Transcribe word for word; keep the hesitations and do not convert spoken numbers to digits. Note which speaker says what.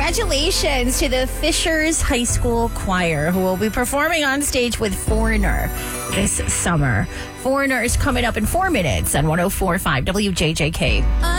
Speaker 1: congratulations to the Fishers High School Choir, who will be performing on stage with Foreigner this summer. Foreigner is coming up in four minutes on one oh four point five W J J K.